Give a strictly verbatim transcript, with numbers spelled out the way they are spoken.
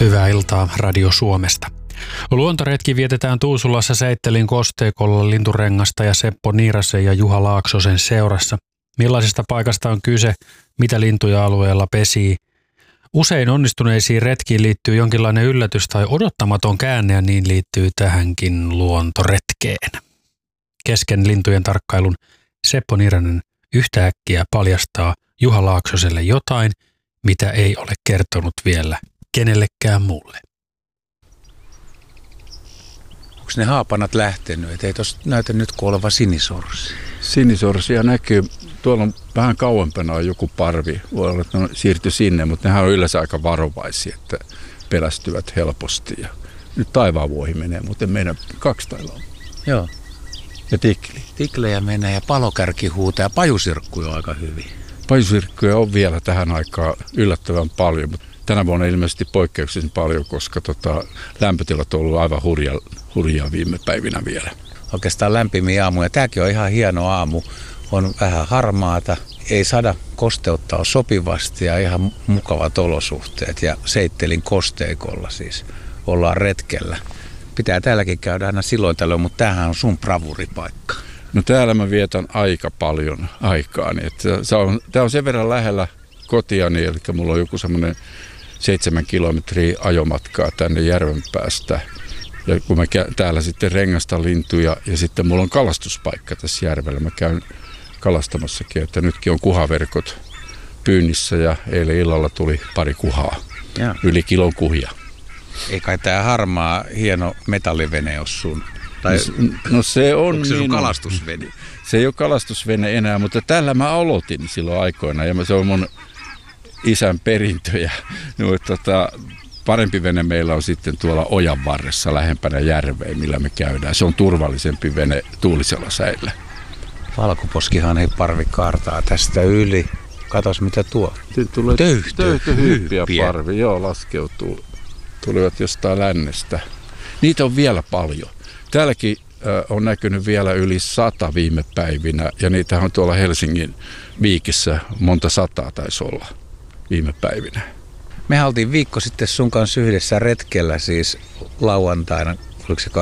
Hyvää iltaa Radio Suomesta. Luontoretki vietetään Tuusulassa Seittelin kosteikolla Linturengasta ja Seppo Niirasen ja Juha Laaksosen seurassa. Millaisesta paikasta on kyse, mitä lintuja alueella pesii? Usein onnistuneisiin retkiin liittyy jonkinlainen yllätys tai odottamaton käänne ja niin liittyy tähänkin luontoretkeen. Kesken lintujen tarkkailun Seppo Niiranen yhtäkkiä paljastaa Juha Laaksoselle jotain, mitä ei ole kertonut vielä kenellekään muulle. Onko ne haapanat lähtenyt? Et ei tuossa näytä nyt kuin oleva sinisorsi. Sinisorsia näkyy. Tuolla on vähän kauempana on joku parvi. Voi olla, että ne siirtyi sinne, mutta nehän on yleensä aika varovaisia, että pelästyvät helposti. Ja nyt taivaanvuohi menee, mutta meidän kaksi taivaa. Joo. Ja tikli. Tiklejä menee ja palokärki huutaa ja pajusirkkuja on aika hyvin. Pajusirkkuja on vielä tähän aikaan yllättävän paljon, mutta tänä vuonna ilmeisesti poikkeuksellisen paljon, koska tota, lämpötilat on ollut aivan hurjaa, hurjaa viime päivinä vielä. Oikeastaan lämpimiä aamuja. Tämäkin on ihan hieno aamu. On vähän harmaata, ei sada, kosteutta on sopivasti ja ihan mukavat olosuhteet. Ja Seittelin kosteikolla siis ollaan retkellä. Pitää täälläkin käydä aina silloin tällöin, mutta tämähän on sun bravuripaikka. No täällä mä vietän aika paljon aikaa. Niin on, tää on sen verran lähellä kotiani, eli mulla on joku semmoinen seitsemän kilometriä ajomatkaa tänne järven päästä. Ja kun mä täällä sitten rengastan lintuja ja sitten mulla on kalastuspaikka tässä järvellä. Mä käyn kalastamassakin, että nytkin on kuhaverkot pyynnissä ja eilen illalla tuli pari kuhaa. Ja. Yli kilon kuhia. Ei kai tää harmaa hieno metallivene ole sun? Tai no se on onko se sun kalastusvene? Se ei ole kalastusvene enää, mutta tällä mä aloitin silloin aikoina ja se on mun isän perintöjä. No, tota, parempi vene meillä on sitten tuolla ojan varressa lähempänä järveä, millä me käydään. Se on turvallisempi vene tuulisella säillä. Valkoposkihan ei parvi kaartaa tästä yli. Katos mitä tuo. Tulee töyhtöhyyppiä parvi, joo, laskeutuu. Tulivat jostain lännestä. Niitä on vielä paljon. Täälläkin äh, on näkynyt vielä yli sata viime päivinä ja niitä on tuolla Helsingin Viikissä monta sataa taisi olla viime päivinä. Me oltiin viikko sitten sun kanssa yhdessä retkellä siis lauantaina, oliko se